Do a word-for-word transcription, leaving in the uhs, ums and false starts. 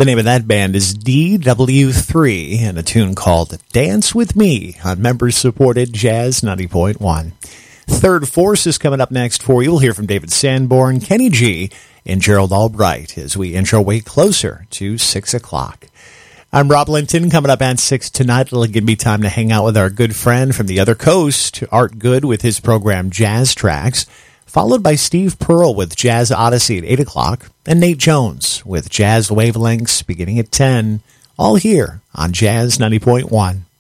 The name of that band is D W three, and a tune called Dance With Me on members-supported Jazz ninety point one. Third Force is coming up next for you. We'll hear from David Sanborn, Kenny G, and Gerald Albright as we inch our way closer to six o'clock. I'm Rob Linton. Coming up at six tonight, it'll give me time to hang out with our good friend from the other coast, Art Good, with his program Jazz Tracks, followed by Steve Pearl with Jazz Odyssey at eight o'clock, and Nate Jones with Jazz Wavelengths beginning at ten, all here on Jazz ninety point one.